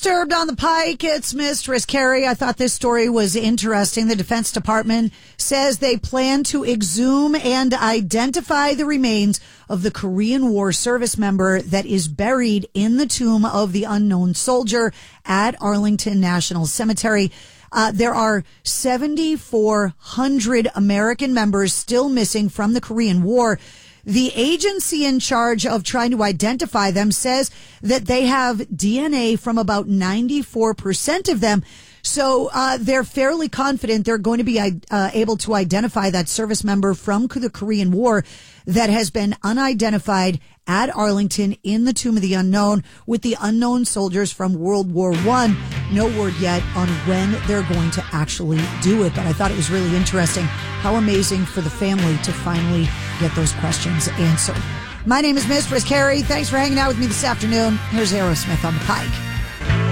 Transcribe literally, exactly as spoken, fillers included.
Disturbed on the Pike. It's Mistress Carrie. I thought this story was interesting. The Defense Department says they plan to exhume and identify the remains of the Korean War service member that is buried in the tomb of the unknown soldier at Arlington National Cemetery. Uh, there are seven thousand four hundred American members still missing from the Korean War. The agency in charge of trying to identify them says that they have D N A from about ninety-four percent of them. So uh, they're fairly confident they're going to be uh, able to identify that service member from the Korean War that has been unidentified at Arlington in the Tomb of the Unknown with the unknown soldiers from World War One. No word yet on when they're going to actually do it, but I thought it was really interesting. How amazing for the family to finally get those questions answered. My name is Mistress Carrie. Thanks for hanging out with me this afternoon. Here's Aerosmith on the Pike.